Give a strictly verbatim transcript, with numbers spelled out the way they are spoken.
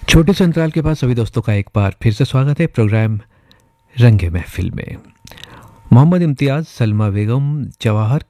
छोटे से अंतराल के बाद सभी दोस्तों का एक बार फिर से स्वागत है प्रोग्राम रंगे महफिल में। मोहम्मद इम्तियाज़, सलमा बेगम, जवाहर